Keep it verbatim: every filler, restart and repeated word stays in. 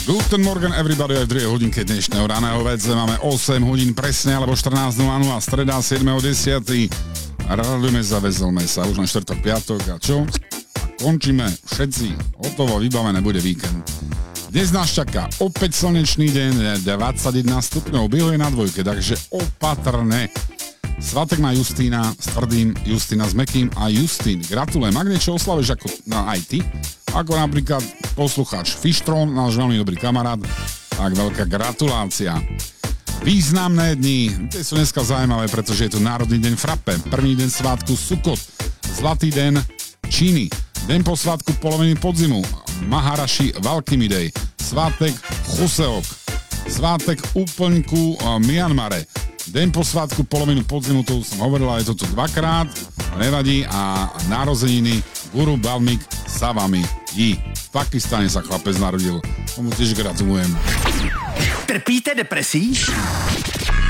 Guten Morgen everybody, aj v druhej hodinke dnešného raného vece máme osem hodín presne, alebo štrnásť nula nula, streda siedmeho desiateho Radujeme sa, veselme sa, už na štvrtok, piatok a čo? A končíme všetci, hotovo, vybavené, bude víkend. Dnes nás čaká opäť slnečný deň, dvadsaťjeden stupňov, bihuje na dvojke, takže opatrne. Svatek má Justína s tvrdým, Justína s mäkkým a Justín. Gratulujem, ak niečo oslavuješ ako no, aj ty, ako napríklad poslucháč Fishtron, náš veľmi dobrý kamarát, tak veľká gratulácia. Významné dni, tie sú dneska zaujímavé, pretože je to Národný deň frappe, prvý deň svátku Sukot, Zlatý deň Číny, deň po svátku poloviny podzimu, Maharaši Valkymidej, svátek Chuseok, svátek úplňku Myanmare, deň po svátku polovinu podzimu, to už som hovoril, ale je to tu dvakrát, nevadí, a narozeniny Guru Balmik Savami Yi. V Pakistane sa chlapec narodil, tomu tiež gratulujem. Trpíte depresí?